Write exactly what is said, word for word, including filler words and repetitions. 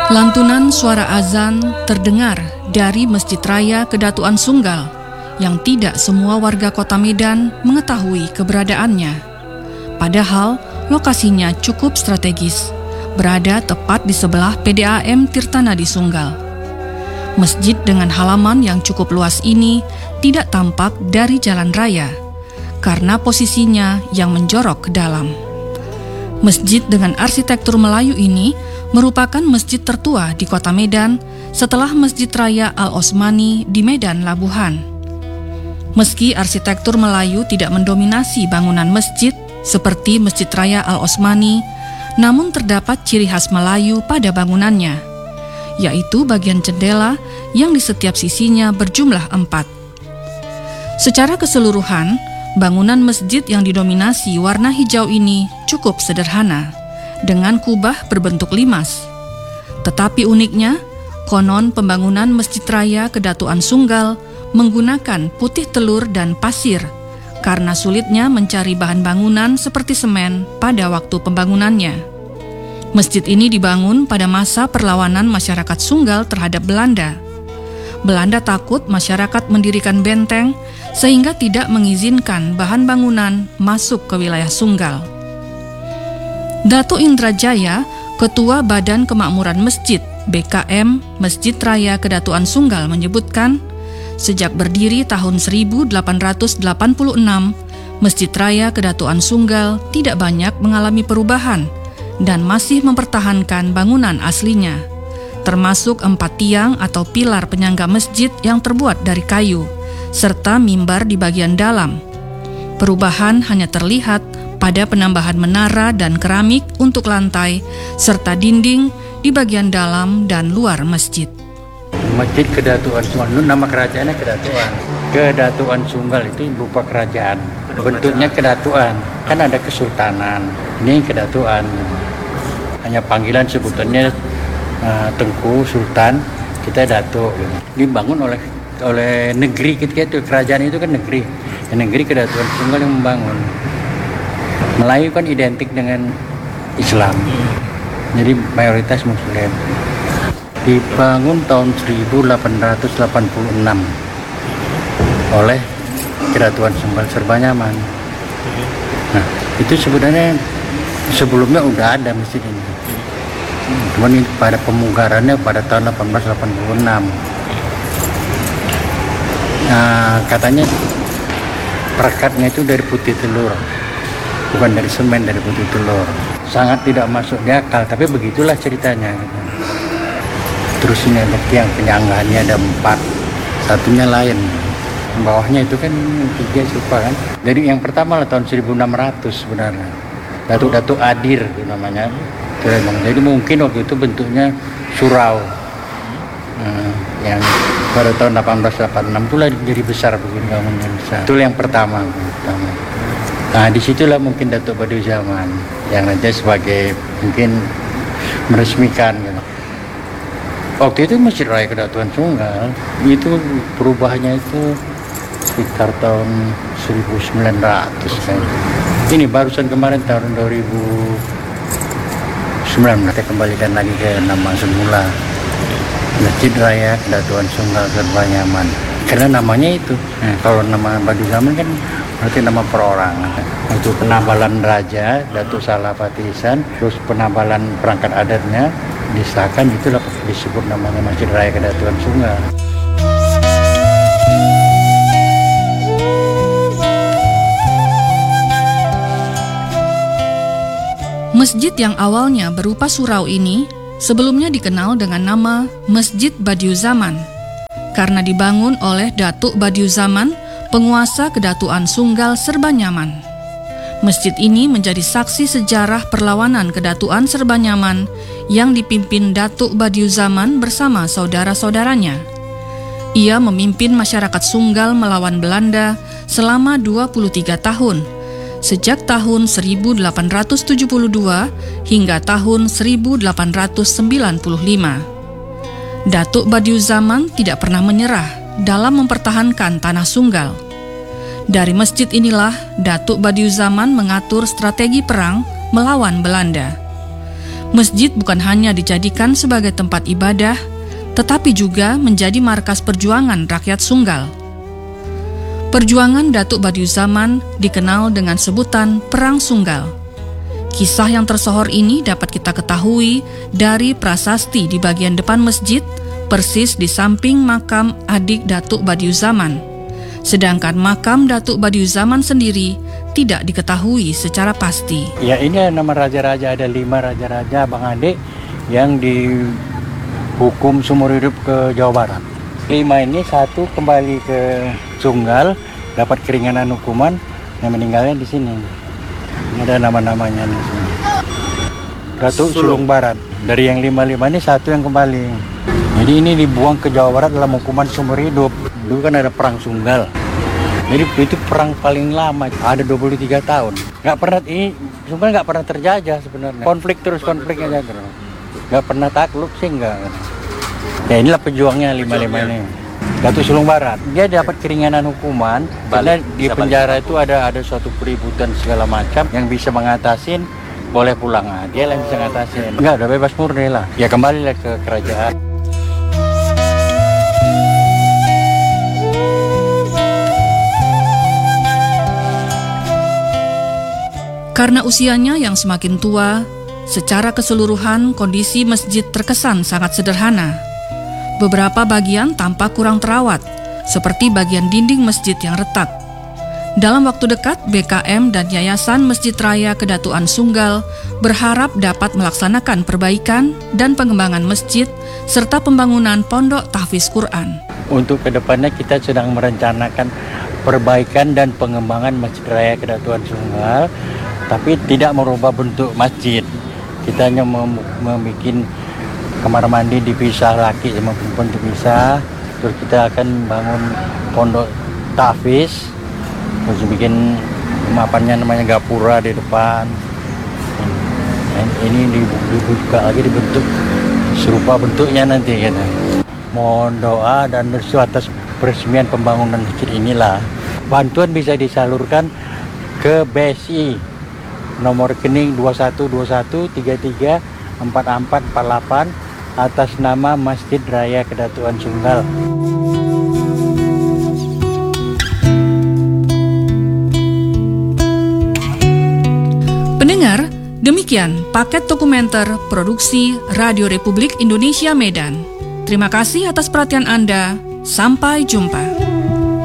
Lantunan suara azan terdengar dari Masjid Raya Kedatuan Sunggal yang tidak semua warga kota Medan mengetahui keberadaannya. Padahal lokasinya cukup strategis, berada tepat di sebelah P D A M Tirtanadi Sunggal. Masjid dengan halaman yang cukup luas ini tidak tampak dari jalan raya karena posisinya yang menjorok ke dalam. Masjid dengan arsitektur Melayu ini merupakan masjid tertua di kota Medan setelah Masjid Raya Al-Osmani di Medan Labuhan. Meski arsitektur Melayu tidak mendominasi bangunan masjid seperti Masjid Raya Al-Osmani, namun terdapat ciri khas Melayu pada bangunannya, yaitu bagian jendela yang di setiap sisinya berjumlah empat. Secara keseluruhan, bangunan masjid yang didominasi warna hijau ini cukup sederhana, dengan kubah berbentuk limas. Tetapi uniknya, konon pembangunan Masjid Raya Kedatuan Sunggal menggunakan putih telur dan pasir karena sulitnya mencari bahan bangunan seperti semen pada waktu pembangunannya. Masjid ini dibangun pada masa perlawanan masyarakat Sunggal terhadap Belanda. Belanda takut masyarakat mendirikan benteng sehingga tidak mengizinkan bahan bangunan masuk ke wilayah Sunggal. Datuk Indrajaya, Ketua Badan Kemakmuran Masjid B K M Masjid Raya Kedatuan Sunggal menyebutkan, sejak berdiri tahun seribu delapan ratus delapan puluh enam, Masjid Raya Kedatuan Sunggal tidak banyak mengalami perubahan dan masih mempertahankan bangunan aslinya, termasuk empat tiang atau pilar penyangga masjid yang terbuat dari kayu, serta mimbar di bagian dalam. Perubahan hanya terlihat pada penambahan menara dan keramik untuk lantai, serta dinding di bagian dalam dan luar masjid. Masjid Kedatuan Sunggal, nama kerajaannya Kedatuan. Kedatuan Sunggal itu berupa kerajaan, bentuknya kedatuan, kan ada kesultanan, ini kedatuan. Hanya panggilan sebutannya uh, Tengku Sultan, kita Datuk. Dibangun oleh oleh negeri ketika itu, kerajaan itu kan negeri, ya, negeri Kedatuan Sunggal yang membangun. Melayu kan identik dengan Islam, jadi mayoritas Muslim. Dibangun tahun seribu delapan ratus delapan puluh enam oleh Kedatuan Sunggal Serbanyaman. Nah, itu sebenarnya sebelumnya udah ada masjid ini. Cuman ini pada pemugarannya pada tahun delapan belas delapan puluh enam. Nah, katanya perekatnya itu dari putih telur, bukan dari semen, dari putih telur. Sangat tidak masuk di akal, tapi begitulah ceritanya. Terus ini ada tiang penyanggaannya ada empat, satunya lain. Bawahnya itu kan tiga supa kan. Jadi yang pertama lah tahun seribu enam ratus sebenarnya. Datuk-Datuk Adir itu namanya. Jadi mungkin waktu itu bentuknya surau. Nah, yang pada tahun delapan belas delapan puluh enam itulah jadi besar begini, bangunnya besar. Itu yang pertama. pertama. Nah, disitulah mungkin Datuk Badiuzaman yang nanti sebagai mungkin meresmikan gitu. Waktu itu Masjid Raya Kedatuan Sunggal itu perubahannya itu sekitar tahun seribu sembilan ratus kan. Ini barusan kemarin tahun dua ribu sembilan belas kita kembalikan lagi ke nama semula, Masjid Raya Kedatuan Sunggal Serbanyaman. Karena namanya itu. Nah, kalau nama Badiuzaman kan berarti nama perorangan. Itu penabalan raja Datuk Salah Patisan, terus penabalan perangkat adatnya disahkan, itulah disebut namanya Masjid Raya Kedatuan Sunggal. Masjid yang awalnya berupa surau ini sebelumnya dikenal dengan nama Masjid Badiuzaman karena dibangun oleh Datuk Badiuzaman, penguasa Kedatuan Sunggal Serbanyaman. Masjid ini menjadi saksi sejarah perlawanan Kedatuan Serbanyaman yang dipimpin Datuk Badiuzaman bersama saudara-saudaranya. Ia memimpin masyarakat Sunggal melawan Belanda selama dua puluh tiga tahun, sejak tahun seribu delapan ratus tujuh puluh dua hingga tahun seribu delapan ratus sembilan puluh lima. Datuk Badiuzaman tidak pernah menyerah dalam mempertahankan tanah Sunggal. Dari masjid inilah Datuk Badiuzaman mengatur strategi perang melawan Belanda. Masjid bukan hanya dijadikan sebagai tempat ibadah, tetapi juga menjadi markas perjuangan rakyat Sunggal. Perjuangan Datuk Badiuzzzaman dikenal dengan sebutan Perang Sunggal. Kisah yang tersohor ini dapat kita ketahui dari prasasti di bagian depan masjid, persis di samping makam adik Datuk Badiuzzzaman. Sedangkan makam Datuk Badiuzzzaman sendiri tidak diketahui secara pasti. Ya, ini nama raja-raja, ada lima raja-raja Bang Adik yang dihukum seumur hidup ke Jawa Barat. Lima ini satu kembali ke Sunggal, dapat keringanan hukuman, yang meninggalnya di sini. Ini ada nama-namanya di sini. Datuk Sulung Barat. Dari yang lima-lima ini satu yang kembali. Jadi ini dibuang ke Jawa Barat dalam hukuman seumur hidup. Dulu kan ada perang Sunggal. Jadi itu perang paling lama, ada dua puluh tiga tahun. Nggak pernah, ini sebenarnya nggak pernah terjajah sebenarnya. Konflik terus konflik aja terus. Nggak pernah takluk sih nggak. Ya inilah pejuangnya lima-lima ini. Datuk Sulung Barat. Dia dapat keringanan hukuman karena di penjara itu ada ada suatu peributan segala macam yang bisa mengatasin, boleh pulang. Nah, dia yang bisa ngatasin. Enggak, udah bebas murni lah. Ya kembalilah ke kerajaan. Karena usianya yang semakin tua, secara keseluruhan kondisi masjid terkesan sangat sederhana. Beberapa bagian tampak kurang terawat, seperti bagian dinding masjid yang retak. Dalam waktu dekat, B K M dan Yayasan Masjid Raya Kedatuan Sunggal berharap dapat melaksanakan perbaikan dan pengembangan masjid serta pembangunan pondok tahfiz Quran. Untuk kedepannya kita sedang merencanakan perbaikan dan pengembangan Masjid Raya Kedatuan Sunggal, tapi tidak merubah bentuk masjid. Kita hanya mem- membuat kamar mandi dipisah, laki sama perempuan dipisah. Terus kita akan bangun pondok tahfiz, terus bikin mapannya namanya gapura di depan. Dan ini dibuka lagi dibentuk serupa bentuknya nanti gitu. Mohon doa dan restu atas peresmian pembangunan masjid inilah. Bantuan bisa disalurkan ke B S I nomor rekening dua satu dua satu tiga tiga empat empat empat delapan atas nama Masjid Raya Kedatuan Sunggal. Pendengar, demikian paket dokumenter produksi Radio Republik Indonesia Medan. Terima kasih atas perhatian Anda. Sampai jumpa.